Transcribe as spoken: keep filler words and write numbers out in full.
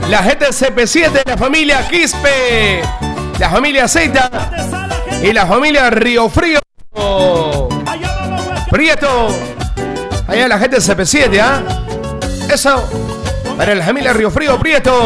La gente de C P siete, la familia Quispe, la familia Z y la familia Río Frío. Prieto. Allá la gente de C P siete, ¿ah? ¿eh? Eso. Para la familia Río Frío, Prieto.